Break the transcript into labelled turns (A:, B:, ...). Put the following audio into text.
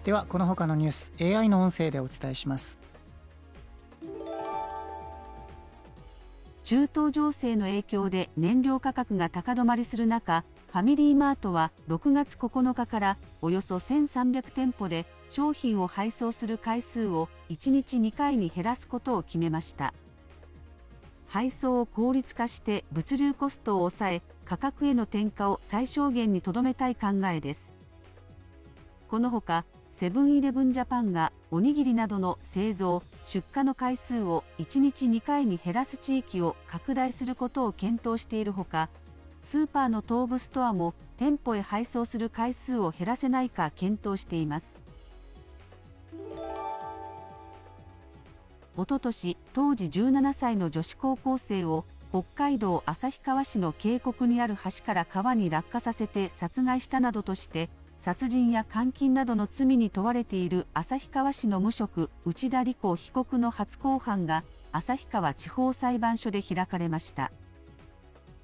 A: ではこの他のニュース AI の音声でお伝えします。
B: 中東情勢の影響で燃料価格が高止まりする中、ファミリーマートは6月9日からおよそ1300店舗で商品を配送する回数を1日2回に減らすことを決めました。配送を効率化して物流コストを抑え、価格への転嫁を最小限にとどめたい考えです。このほか、セブンイレブンジャパンがおにぎりなどの製造・出荷の回数を1日2回に減らす地域を拡大することを検討しているほか、スーパーの東武ストアも店舗へ配送する回数を減らせないか検討しています。おととし、当時17歳の女子高校生を北海道旭川市の渓谷にある橋から川に落下させて殺害したなどとして、殺人や監禁などの罪に問われている旭川市の無職、内田理子被告の初公判が旭川地方裁判所で開かれました。